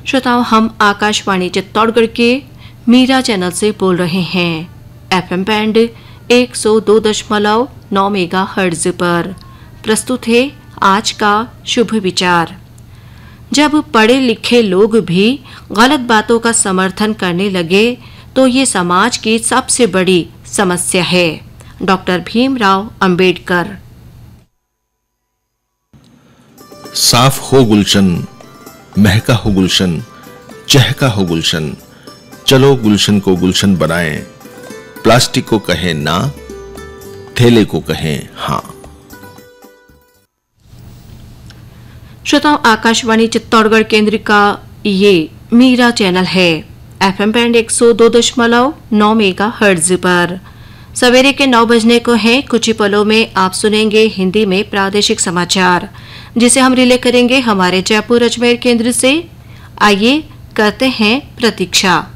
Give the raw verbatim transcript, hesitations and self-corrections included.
श्रोताओं, हम आकाशवाणी चित्तौड़गढ़ के मीरा चैनल से बोल रहे हैं। एफएम बैंड एक सौ दो दशमलव नौ मेगा हर्ट्ज पर प्रस्तुत है आज का शुभ विचार। जब पढ़े लिखे लोग भी गलत बातों का समर्थन करने लगे तो ये समाज की सबसे बड़ी समस्या है। डॉक्टर भीमराव अंबेडकर। साफ हो गुलशन, महका हो गुलशन, चहका हो गुलशन, चलो गुलशन को गुलशन बनाएं। प्लास्टिक को कहें ना, थैले को कहें हाँ। श्रोताओं, आकाशवाणी चित्तौड़गढ़ केंद्र का ये मीरा चैनल है। एफएम बैंड एक सौ दो दशमलव नौ मेगा हर्ट्ज पर सवेरे के नौ बजने को है। कुछ ही पलों में आप सुनेंगे हिंदी में प्रादेशिक समाचार, जिसे हम रिले करेंगे हमारे जयपुर अजमेर केंद्र से। आइए करते हैं प्रतीक्षा।